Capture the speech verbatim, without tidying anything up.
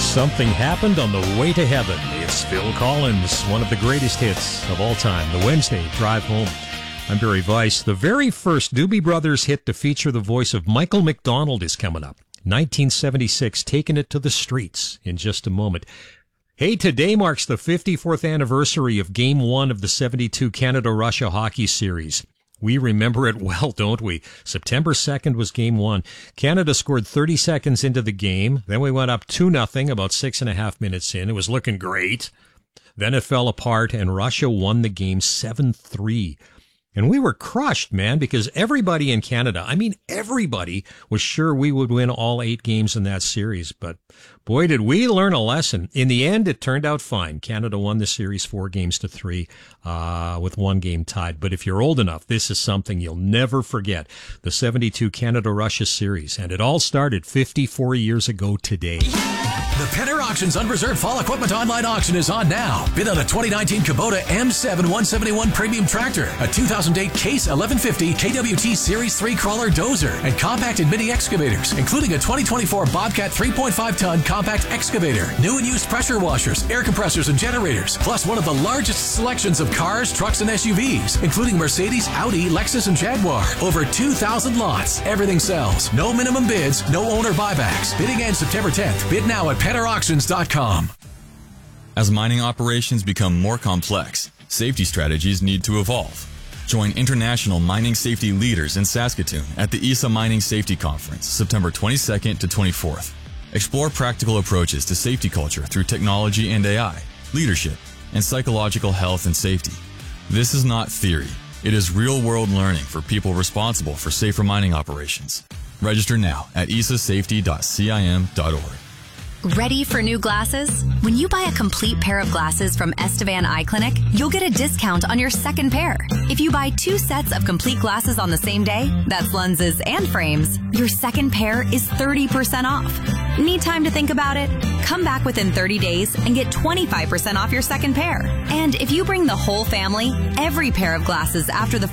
Something happened on the way to heaven. It's Phil Collins, one of the greatest hits of all time, the Wednesday Drive Home. I'm Barry Weiss. The very first Doobie Brothers hit to feature the voice of Michael McDonald is coming up. nineteen seventy-six, taking it to the streets in just a moment. Hey, today marks the fifty-fourth anniversary of Game one of the seventy-two Canada-Russia Hockey Series. We remember it well, don't we? September second was Game one. Canada scored thirty seconds into the game. Then we went up two nothing about six and a half minutes in. It was looking great. Then it fell apart, and Russia won the game seven three. And we were crushed, man, because everybody in Canada, I mean everybody, was sure we would win all eight games in that series. But boy, did we learn a lesson. In the end, it turned out fine. Canada won the series four games to three, uh, with one game tied. But if you're old enough, this is something you'll never forget. The seventy-two Canada-Russia series. And it all started fifty-four years ago today. The Penner Auctions Unreserved Fall Equipment Online Auction is on now. Bid on a twenty nineteen Kubota M seven one seventy-one Premium Tractor, a two thousand eight Case eleven fifty K W T Series three Crawler Dozer, and compact and mini excavators, including a twenty twenty-four Bobcat three point five ton compact excavator, new and used pressure washers, air compressors, and generators, plus one of the largest selections of cars, trucks, and S U Vs, including Mercedes, Audi, Lexus, and Jaguar. Over two thousand lots. Everything sells. No minimum bids, no owner buybacks. Bidding ends September tenth. Bid now at penner auctions dot com. As mining operations become more complex, safety strategies need to evolve. Join international mining safety leaders in Saskatoon at the I S A Mining Safety Conference, September twenty-second to twenty-fourth. Explore practical approaches to safety culture through technology and A I, leadership, and psychological health and safety. This is not theory. It is real-world learning for people responsible for safer mining operations. Register now at I S A safety dot C I M dot org. Ready for new glasses? When you buy a complete pair of glasses from Estevan Eye Clinic, you'll get a discount on your second pair. If you buy two sets of complete glasses on the same day, that's lenses and frames, your second pair is thirty percent off. Need time to think about it? Come back within thirty days and get twenty-five percent off your second pair. And if you bring the whole family, every pair of glasses after the